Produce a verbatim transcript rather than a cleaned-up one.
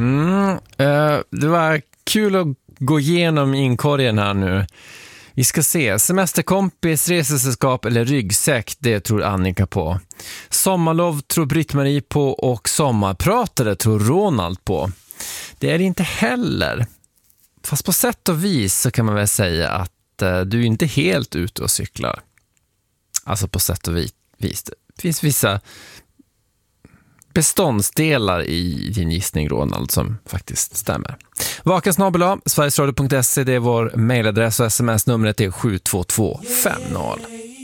Mm, uh, det var kul att gå igenom inkorgen här nu. Vi ska se. Semesterkompis, resesällskap eller ryggsäck, det tror Annika på. Sommarlov tror Britt-Marie på och sommarpratare tror Ronald på. Det är det inte heller. Fast på sätt och vis så kan man väl säga att uh, du är inte helt ute och cyklar. Alltså på sätt och vis. Det finns vissa beståndsdelar i din gissning, Ronald, som faktiskt stämmer. Vaken snabel a sverigesradio punkt se, det är vår mejladress och sms-numret är sju två två fem noll.